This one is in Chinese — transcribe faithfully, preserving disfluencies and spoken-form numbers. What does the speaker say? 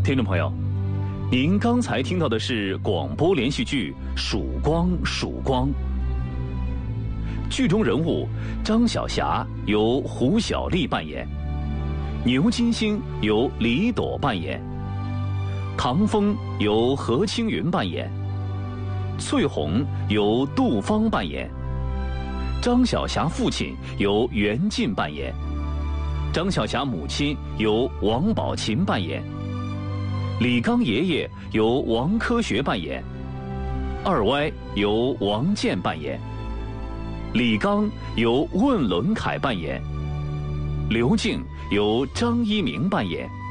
听众朋友，您刚才听到的是广播连续剧《曙光曙光》，剧中人物张晓霞由胡小丽扮演，牛金星由李朵扮演，唐风由何青云扮演，翠红由杜芳扮演，张晓霞父亲由袁晋扮演，张晓霞母亲由王宝琴扮演，李刚爷爷由王科学扮演，二歪由王健扮演，李刚由问伦凯扮演，刘静由张一鸣扮演。